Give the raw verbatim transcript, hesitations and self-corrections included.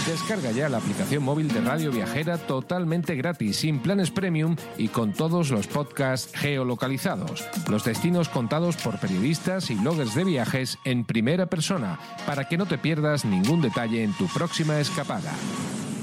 Descarga ya la aplicación móvil de Radio Viajera totalmente gratis, sin planes premium y con todos los podcasts geolocalizados. Los destinos contados por periodistas y bloggers de viajes en primera persona, para que no te pierdas ningún detalle en tu próxima escapada.